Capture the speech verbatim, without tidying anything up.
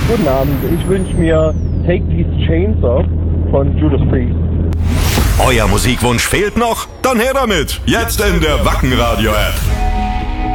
Guten Abend, ich wünsche mir Take These Chains Off von Judas Priest. Euer Musikwunsch fehlt noch? Dann her damit! Jetzt in der Wacken Radio App.